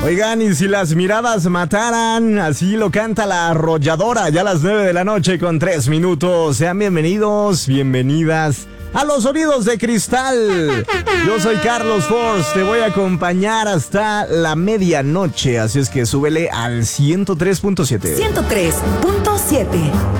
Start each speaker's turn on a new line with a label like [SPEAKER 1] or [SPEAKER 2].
[SPEAKER 1] Oigan, y si las miradas mataran, así lo canta La Arrolladora, ya a las 9 de la noche con 3 minutos. Sean bienvenidos, bienvenidas a Los Sonidos de Cristal. Yo soy Carlos Force, te voy a acompañar hasta la medianoche, así es que súbele al 103.7.
[SPEAKER 2] 103.7.